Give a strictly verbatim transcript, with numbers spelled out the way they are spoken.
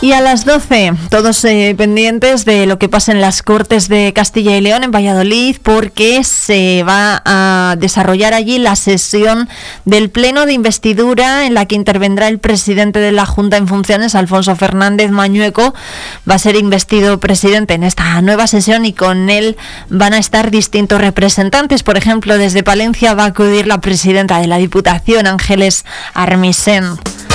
Y a las doce, todos eh, pendientes de lo que pasa en las Cortes de Castilla y León, en Valladolid, porque se va a desarrollar allí la sesión del Pleno de Investidura en la que intervendrá el presidente de la Junta en funciones, Alfonso Fernández Mañueco. Va a ser investido presidente en esta nueva sesión y con él van a estar distintos representantes. Por ejemplo, desde Palencia va a acudir la presidenta de la Diputación, Ángeles Armisen.